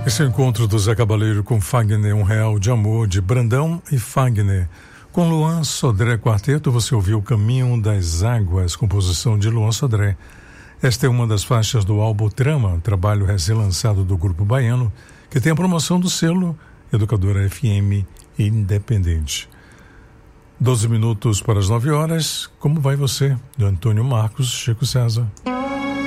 Esse é o encontro do Zé Cabaleiro com Fagner, Um Real de Amor, de Brandão e Fagner. Com Luan Sodré Quarteto, você ouviu Caminho das Águas, composição de Luan Sodré. Esta é uma das faixas do álbum Trama, trabalho recém-lançado do Grupo Baiano, que tem a promoção do selo Educadora FM Independente. 12 minutos para as 9 horas. Como vai você? Do Antônio Marcos, Chico César.